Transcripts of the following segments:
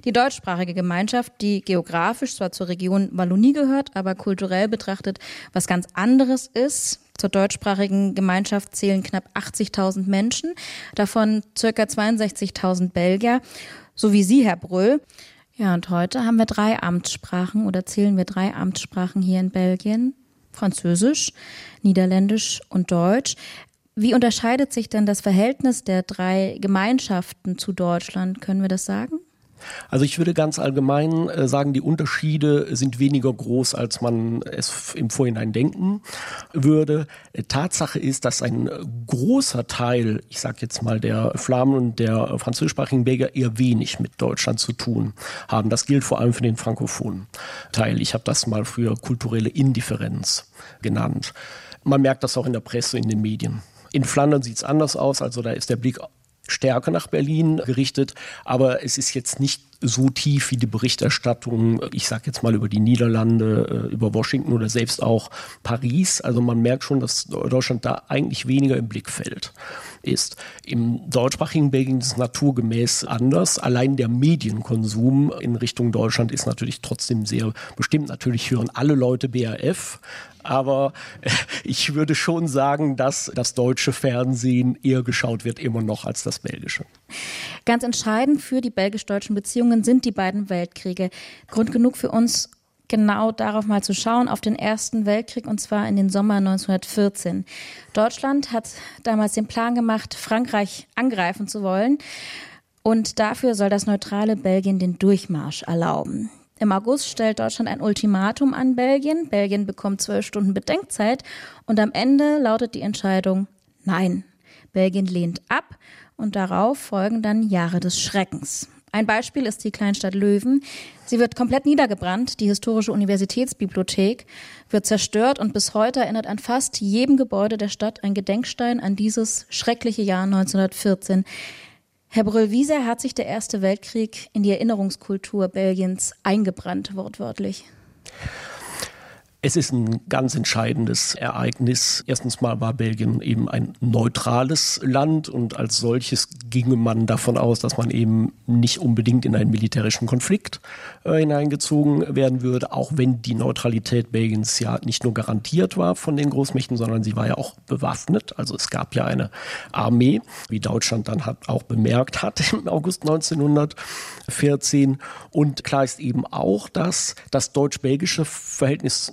Die deutschsprachige Gemeinschaft, die geografisch zwar zur Region Wallonie gehört, aber kulturell betrachtet was ganz anderes ist. Zur deutschsprachigen Gemeinschaft zählen knapp 80.000 Menschen, davon ca. 62.000 Belgier, so wie Sie, Herr Bröll. Ja, und heute haben wir 3 Amtssprachen oder zählen wir 3 Amtssprachen hier in Belgien. Französisch, Niederländisch und Deutsch. Wie unterscheidet sich denn das Verhältnis der 3 Gemeinschaften zu Deutschland? Können wir das sagen? Also ich würde ganz allgemein sagen, die Unterschiede sind weniger groß, als man es im Vorhinein denken würde. Tatsache ist, dass ein großer Teil, ich sage jetzt mal der Flamen und der französischsprachigen Belgier, eher wenig mit Deutschland zu tun haben. Das gilt vor allem für den frankophonen Teil. Ich habe das mal früher kulturelle Indifferenz genannt. Man merkt das auch in der Presse, in den Medien. In Flandern sieht es anders aus, also da ist der Blick stärker nach Berlin gerichtet, aber es ist jetzt nicht so tief wie die Berichterstattung, ich sage jetzt mal über die Niederlande, über Washington oder selbst auch Paris. Also man merkt schon, dass Deutschland da eigentlich weniger im Blickfeld ist. Im deutschsprachigen Belgien ist es naturgemäß anders. Allein der Medienkonsum in Richtung Deutschland ist natürlich trotzdem sehr bestimmt. Natürlich hören alle Leute BRF, aber ich würde schon sagen, dass das deutsche Fernsehen eher geschaut wird immer noch als das belgische. Ganz entscheidend für die belgisch-deutschen Beziehungen sind die beiden Weltkriege. Grund genug für uns, genau darauf mal zu schauen, auf den Ersten Weltkrieg, und zwar in den Sommer 1914. Deutschland hat damals den Plan gemacht, Frankreich angreifen zu wollen. Und dafür soll das neutrale Belgien den Durchmarsch erlauben. Im August stellt Deutschland ein Ultimatum an Belgien. Belgien bekommt 12 Stunden Bedenkzeit und am Ende lautet die Entscheidung Nein. Belgien lehnt ab und darauf folgen dann Jahre des Schreckens. Ein Beispiel ist die Kleinstadt Löwen. Sie wird komplett niedergebrannt. Die historische Universitätsbibliothek wird zerstört und bis heute erinnert an fast jedem Gebäude der Stadt ein Gedenkstein an dieses schreckliche Jahr 1914. Herr Bröll, wie sehr hat sich der Erste Weltkrieg in die Erinnerungskultur Belgiens eingebrannt, wortwörtlich? Es ist ein ganz entscheidendes Ereignis. Erstens mal war Belgien eben ein neutrales Land und als solches ginge man davon aus, dass man eben nicht unbedingt in einen militärischen Konflikt hineingezogen werden würde, auch wenn die Neutralität Belgiens ja nicht nur garantiert war von den Großmächten, sondern sie war ja auch bewaffnet. Also es gab ja eine Armee, wie Deutschland dann auch bemerkt hat im August 1914. Und klar ist eben auch, dass das deutsch-belgische Verhältnis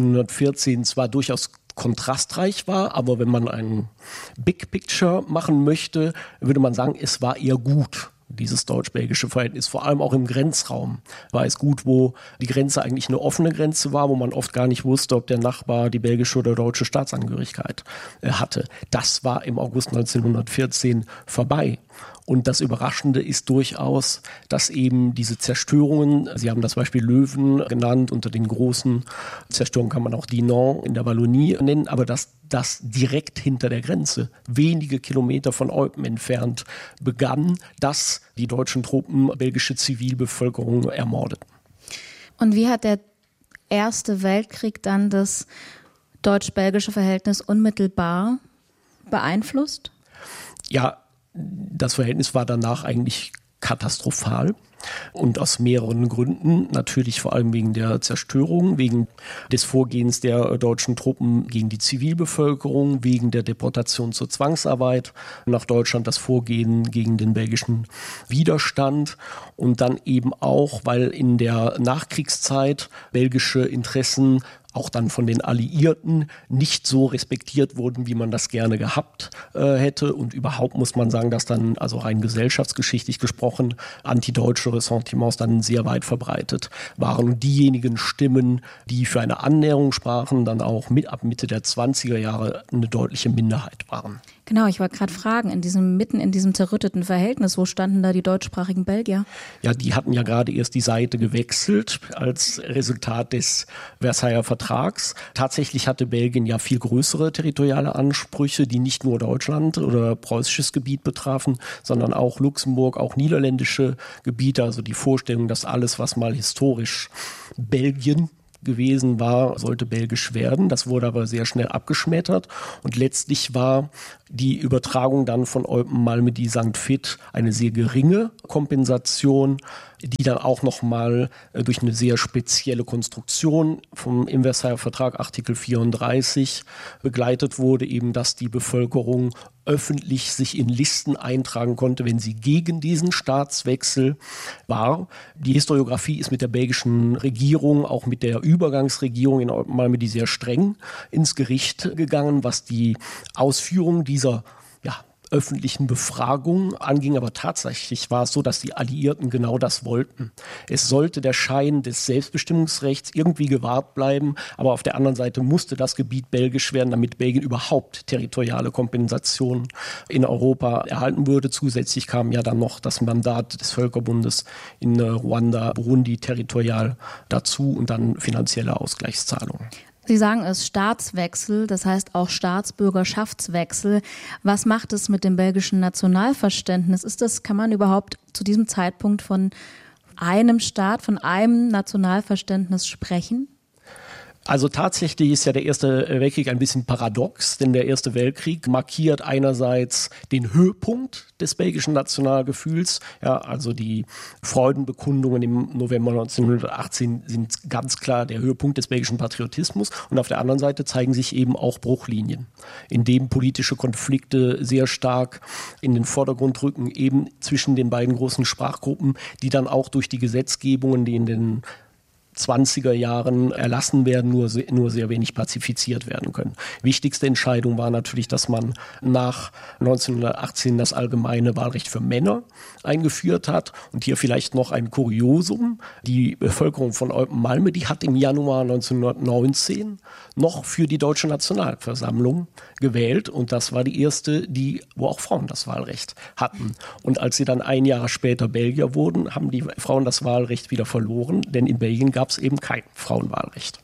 1914 zwar durchaus kontrastreich war, aber wenn man ein Big Picture machen möchte, würde man sagen, es war eher gut, dieses deutsch-belgische Verhältnis. Vor allem auch im Grenzraum war es gut, wo die Grenze eigentlich eine offene Grenze war, wo man oft gar nicht wusste, ob der Nachbar die belgische oder deutsche Staatsangehörigkeit hatte. Das war im August 1914 vorbei. Und das Überraschende ist durchaus, dass eben diese Zerstörungen, Sie haben das Beispiel Löwen genannt, unter den großen Zerstörungen kann man auch Dinant in der Wallonie nennen, aber dass das direkt hinter der Grenze, wenige Kilometer von Eupen entfernt, begann, dass die deutschen Truppen belgische Zivilbevölkerung ermordeten. Und wie hat der Erste Weltkrieg dann das deutsch-belgische Verhältnis unmittelbar beeinflusst? Ja, das Verhältnis war danach eigentlich katastrophal und aus mehreren Gründen. Natürlich vor allem wegen der Zerstörung, wegen des Vorgehens der deutschen Truppen gegen die Zivilbevölkerung, wegen der Deportation zur Zwangsarbeit nach Deutschland, das Vorgehen gegen den belgischen Widerstand und dann eben auch, weil in der Nachkriegszeit belgische Interessen auch dann von den Alliierten nicht so respektiert wurden, wie man das gerne gehabt hätte. Und überhaupt muss man sagen, dass dann, also rein gesellschaftsgeschichtlich gesprochen, antideutsche Ressentiments dann sehr weit verbreitet waren. Und diejenigen Stimmen, die für eine Annäherung sprachen, dann auch ab Mitte der 20er Jahre eine deutliche Minderheit waren. Genau, ich wollte gerade fragen, mitten in diesem zerrütteten Verhältnis, wo standen da die deutschsprachigen Belgier? Ja, die hatten ja gerade erst die Seite gewechselt als Resultat des Versailler Vertrags. Tatsächlich hatte Belgien ja viel größere territoriale Ansprüche, die nicht nur Deutschland oder preußisches Gebiet betrafen, sondern auch Luxemburg, auch niederländische Gebiete. Also die Vorstellung, dass alles, was mal historisch Belgien gewesen war, sollte belgisch werden. Das wurde aber sehr schnell abgeschmettert und letztlich war die Übertragung dann von Eupen-Malmedy St. Vith eine sehr geringe Kompensation die dann auch nochmal durch eine sehr spezielle Konstruktion im Versailler Vertrag Artikel 34 begleitet wurde, eben dass die Bevölkerung öffentlich sich in Listen eintragen konnte, wenn sie gegen diesen Staatswechsel war. Die Historiographie ist mit der belgischen Regierung, auch mit der Übergangsregierung in Malmedy sehr streng ins Gericht gegangen, was die Ausführung dieser öffentlichen Befragung anging, aber tatsächlich war es so, dass die Alliierten genau das wollten. Es sollte der Schein des Selbstbestimmungsrechts irgendwie gewahrt bleiben, aber auf der anderen Seite musste das Gebiet belgisch werden, damit Belgien überhaupt territoriale Kompensation in Europa erhalten würde. Zusätzlich kam ja dann noch das Mandat des Völkerbundes in Ruanda, Burundi territorial dazu und dann finanzielle Ausgleichszahlungen. Sie sagen es Staatswechsel, das heißt auch Staatsbürgerschaftswechsel. Was macht es mit dem belgischen Nationalverständnis? Kann man überhaupt zu diesem Zeitpunkt von einem Staat, von einem Nationalverständnis sprechen? Also tatsächlich ist ja der Erste Weltkrieg ein bisschen paradox, denn der Erste Weltkrieg markiert einerseits den Höhepunkt des belgischen Nationalgefühls. Ja, also die Freudenbekundungen im November 1918 sind ganz klar der Höhepunkt des belgischen Patriotismus. Und auf der anderen Seite zeigen sich eben auch Bruchlinien, in denen politische Konflikte sehr stark in den Vordergrund rücken, eben zwischen den beiden großen Sprachgruppen, die dann auch durch die Gesetzgebungen, die in den 20er Jahren erlassen werden, nur sehr wenig pazifiziert werden können. Wichtigste Entscheidung war natürlich, dass man nach 1918 das allgemeine Wahlrecht für Männer eingeführt hat. Und hier vielleicht noch ein Kuriosum. Die Bevölkerung von Eupen-Malmedy hat im Januar 1919 noch für die Deutsche Nationalversammlung gewählt. Und das war die erste, wo auch Frauen das Wahlrecht hatten. Und als sie dann ein Jahr später Belgier wurden, haben die Frauen das Wahlrecht wieder verloren, denn in Belgien gab es eben kein Frauenwahlrecht.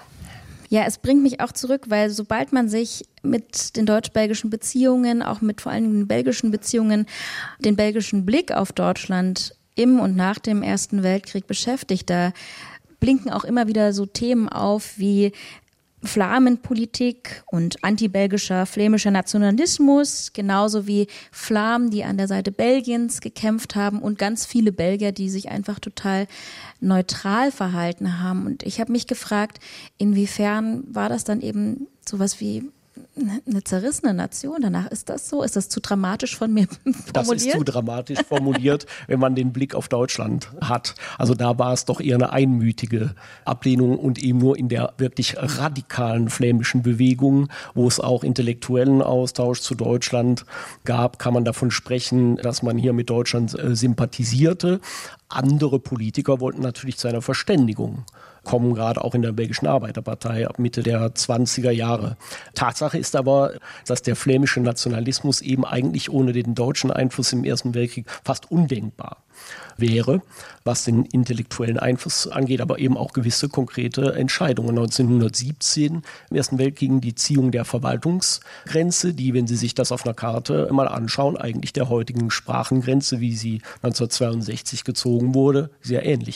Ja, es bringt mich auch zurück, weil sobald man sich mit den deutsch-belgischen Beziehungen, auch mit vor allem den belgischen Beziehungen, den belgischen Blick auf Deutschland im und nach dem Ersten Weltkrieg beschäftigt, da blinken auch immer wieder so Themen auf wie Flamenpolitik und antibelgischer flämischer Nationalismus, genauso wie Flamen, die an der Seite Belgiens gekämpft haben und ganz viele Belgier, die sich einfach total neutral verhalten haben. Und ich habe mich gefragt, inwiefern war das dann eben sowas wie eine zerrissene Nation danach? Ist das so? Ist das zu dramatisch von mir formuliert? Das ist zu dramatisch formuliert, wenn man den Blick auf Deutschland hat. Also da war es doch eher eine einmütige Ablehnung und eben nur in der wirklich radikalen flämischen Bewegung, wo es auch intellektuellen Austausch zu Deutschland gab, kann man davon sprechen, dass man hier mit Deutschland sympathisierte. Andere Politiker wollten natürlich zu einer Verständigung kommen, gerade auch in der belgischen Arbeiterpartei ab Mitte der 20er Jahre. Tatsache ist aber, dass der flämische Nationalismus eben eigentlich ohne den deutschen Einfluss im Ersten Weltkrieg fast undenkbar wäre, was den intellektuellen Einfluss angeht, aber eben auch gewisse konkrete Entscheidungen. 1917 im Ersten Weltkrieg die Ziehung der Verwaltungsgrenze, die, wenn Sie sich das auf einer Karte mal anschauen, eigentlich der heutigen Sprachengrenze, wie sie 1962 gezogen wurde, sehr ähnlich